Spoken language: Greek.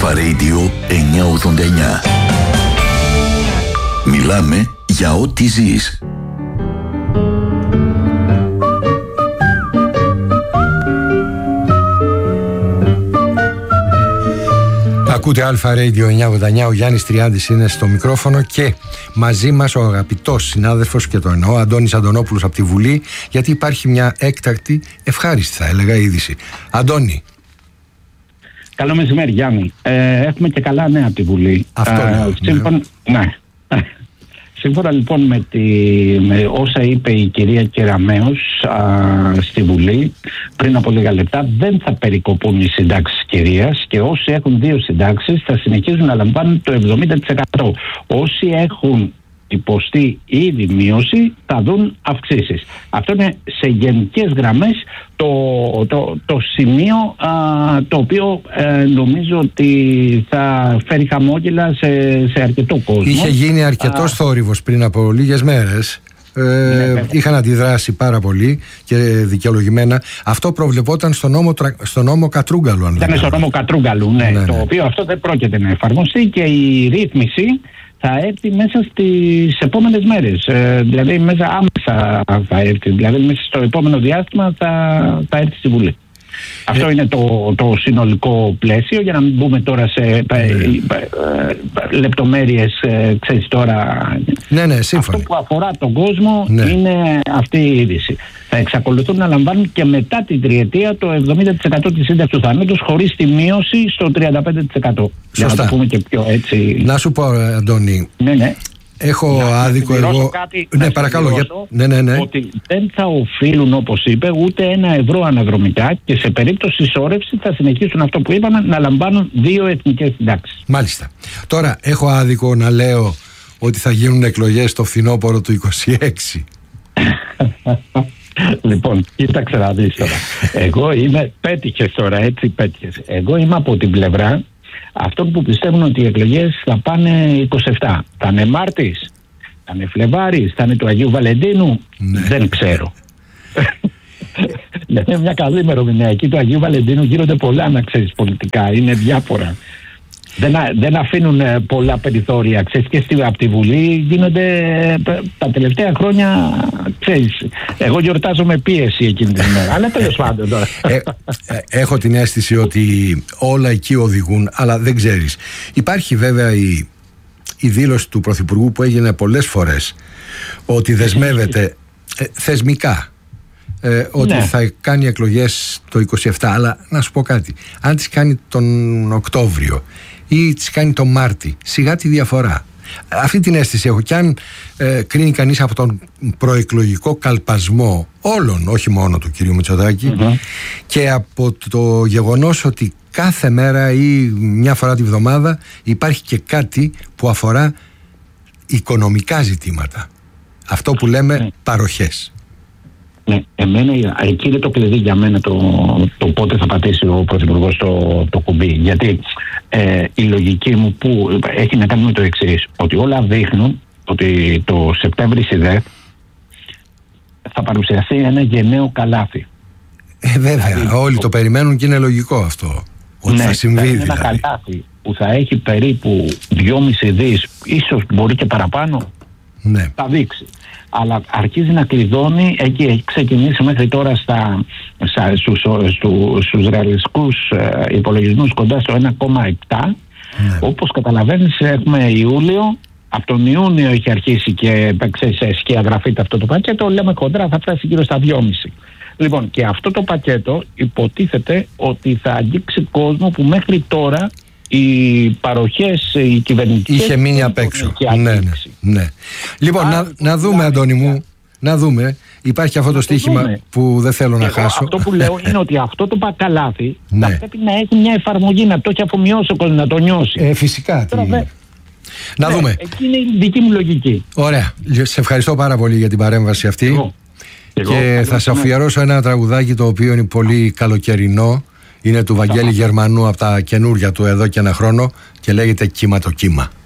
Αλφα Radio 989. Μιλάμε για ό,τι ζεις. Ακούτε Αλφα Radio 989, ο Γιάννης Τριάντης είναι στο μικρόφωνο και μαζί μας ο αγαπητός συνάδελφος, και το εννοώ, Αντώνης Αντωνόπουλος από τη Βουλή, γιατί υπάρχει μια έκτακτη, ευχάριστη θα έλεγα είδηση. Αντώνη. Καλό μεσημέρι, Γιάννη. Έχουμε και καλά νέα από τη Βουλή. Αυτό ναι. Σύμφωνα λοιπόν με όσα είπε η κυρία Κεραμέως στη Βουλή πριν από λίγα λεπτά, δεν θα περικοπούν οι συντάξεις κυρίας και όσοι έχουν 2 συντάξεις θα συνεχίζουν να λαμβάνουν το 70%. Όσοι έχουν υποστεί ήδη μείωση θα δουν αυξήσεις. Αυτό είναι σε γενικές γραμμές το σημείο το οποίο νομίζω ότι θα φέρει χαμόγελα σε αρκετό κόσμο. Είχε γίνει αρκετός θόρυβος πριν από λίγες μέρες. Είχαν αντιδράσει πάρα πολύ και δικαιολογημένα. Αυτό προβλεπόταν στο νόμο Κατρούγκαλου. Ήταν στο νόμο Κατρούγκαλου, ναι. Το οποίο αυτό δεν πρόκειται να εφαρμοστεί και η ρύθμιση θα έρθει μέσα στις επόμενες μέρες. Δηλαδή μέσα άμεσα θα έρθει. Δηλαδή μέσα στο επόμενο διάστημα θα έρθει στη Βουλή. Αυτό είναι το συνολικό πλαίσιο, για να μην μπούμε τώρα σε λεπτομέρειες, ξέρεις τώρα. Ναι, σύμφωνα. Αυτό που αφορά τον κόσμο είναι αυτή η είδηση. Θα εξακολουθούν να λαμβάνουν και μετά την τριετία το 70% της σύνταξης του θανάτους χωρίς τη μείωση στο 35%. Για να το πούμε και πιο έτσι. Να σου πω, Αντώνη. Ναι. Έχω άδικο εγώ. Ναι, παρακαλώ. Ναι. Ότι δεν θα οφείλουν, όπως είπε, ούτε €1 αναδρομικά και σε περίπτωση σώρευση θα συνεχίσουν αυτό που είπαμε, να λαμβάνουν 2 εθνικές συντάξεις. Μάλιστα. Τώρα, έχω άδικο να λέω ότι θα γίνουν εκλογές το φθινόπωρο του 26. Λοιπόν, κοίταξε να δεις τώρα. Πέτυχες τώρα, έτσι πέτυχες. Εγώ είμαι από την πλευρά αυτών που πιστεύουν ότι οι εκλογές θα πάνε 27. Θα είναι Μάρτης, θα είναι Φλεβάρης, θα είναι του Αγίου Βαλεντίνου. Ναι. Δεν ξέρω. Είναι μια καλή ημερομηνία. Εκεί του Αγίου Βαλεντίνου γίνονται πολλά, να ξέρεις, πολιτικά. Είναι διάφορα. Δεν αφήνουν πολλά περιθώρια. Ξέρεις, και από τη Βουλή γίνονται τα τελευταία χρόνια, ξέρεις, εγώ γιορτάζω με πίεση εκείνη την ημέρα. Αλλά τέλος πάντων τώρα. Έχω την αίσθηση ότι όλα εκεί οδηγούν, αλλά δεν ξέρεις. Υπάρχει βέβαια η δήλωση του Πρωθυπουργού που έγινε πολλές φορές, ότι δεσμεύεται θεσμικά ότι θα κάνει εκλογές το 27. Αλλά να σου πω κάτι, αν τις κάνει τον Οκτώβριο ή τις κάνει τον Μάρτι, σιγά τη διαφορά. Αυτή την αίσθηση έχω. Και αν κρίνει κανείς από τον προεκλογικό καλπασμό όλων, όχι μόνο του κυρίου Μητσοτάκη, και από το γεγονός ότι κάθε μέρα ή μια φορά τη βδομάδα υπάρχει και κάτι που αφορά οικονομικά ζητήματα, αυτό που λέμε παροχές. Ναι, εκεί είναι το κλειδί για μένα το πότε θα πατήσει ο Πρωθυπουργός το κουμπί. Γιατί η λογική μου που έχει να κάνει με το εξής, ότι όλα δείχνουν ότι το Σεπτέμβρη ΣΥΔΕ θα παρουσιαστεί ένα γενναίο καλάθι. Βέβαια, δηλαδή, όλοι το περιμένουν και είναι λογικό αυτό. Ότι θα συμβεί θα είναι δηλαδή. Ένα καλάθι που θα έχει περίπου 2,5 δις, ίσως μπορεί και παραπάνω, θα δείξει. Αλλά αρχίζει να κλειδώνει, έχει ξεκινήσει μέχρι τώρα στους ρεαλιστικούς υπολογισμούς κοντά στο 1,7. Όπως καταλαβαίνεις, έχουμε Ιούλιο, από τον Ιούνιο έχει αρχίσει και σε σκιαγραφείται αυτό το πακέτο, λέμε κοντρά θα φτάσει γύρω στα 2,5. Λοιπόν, και αυτό το πακέτο υποτίθεται ότι θα αγγίξει κόσμο που μέχρι τώρα οι παροχές, οι κυβερνητικές, είχε μείνει απ' έξω. Ναι. Λοιπόν, να δούμε, Αντώνη μου, να δούμε. Υπάρχει αυτό το στοίχημα που δεν θέλω να χάσω. Αυτό που λέω είναι ότι αυτό το καλάθι θα πρέπει να έχει μια εφαρμογή, να το έχει αφομοιώσει ο κόσμος, να το νιώσει. Φυσικά. Να δούμε. Εκεί είναι η δική μου λογική. Ωραία. Σε ευχαριστώ πάρα πολύ για την παρέμβαση αυτή. Και θα σε αφιερώσω ένα τραγουδάκι το οποίο είναι πολύ καλοκαιρινό. Είναι του Βαγγέλη Γερμανού, από τα καινούρια του εδώ και ένα χρόνο, και λέγεται «Κύμα το κύμα».